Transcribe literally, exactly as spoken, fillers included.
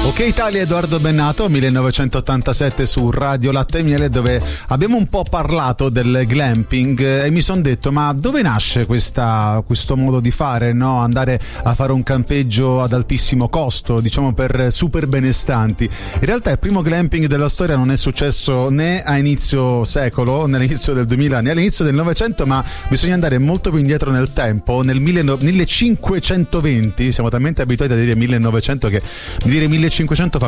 Ok Italia, Edoardo Bennato, millenovecentottantasette su Radio Latte e Miele, dove abbiamo un po' parlato del glamping e mi sono detto: ma dove nasce questa, questo modo di fare, no? Andare a fare un campeggio ad altissimo costo, diciamo per super benestanti. In realtà il primo glamping della storia non è successo né a inizio secolo, né all'inizio del duemila, né all'inizio del Novecento, ma bisogna andare molto più indietro nel tempo, nel millecinquecentoventi. Siamo talmente abituati a dire millenovecento che dire millecinquecento fa